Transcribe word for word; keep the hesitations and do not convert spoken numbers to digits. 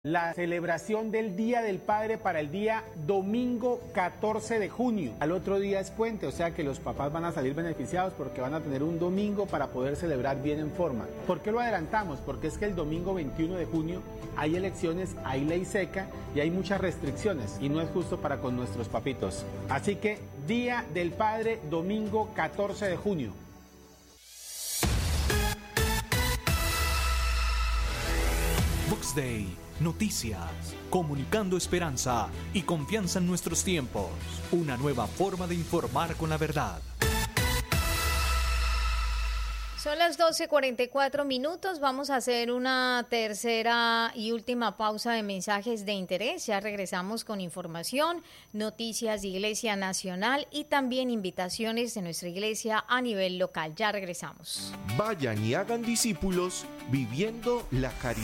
La celebración del Día del Padre para el día domingo catorce de junio. Al otro día es puente, o sea que los papás van a salir beneficiados porque van a tener un domingo para poder celebrar bien en forma. ¿Por qué lo adelantamos? Porque es que el domingo veintiuno de junio hay elecciones, hay ley seca y hay muchas restricciones y no es justo para con nuestros papitos. Así que Día del Padre, domingo catorce de junio. Vox Day, noticias, comunicando esperanza y confianza en nuestros tiempos. Una nueva forma de informar con la verdad. Son las doce cuarenta y cuatro minutos. Vamos a hacer una tercera y última pausa de mensajes de interés. Ya regresamos con información, noticias de Iglesia Nacional y también invitaciones de nuestra iglesia a nivel local. Ya regresamos. Vayan y hagan discípulos viviendo la caridad.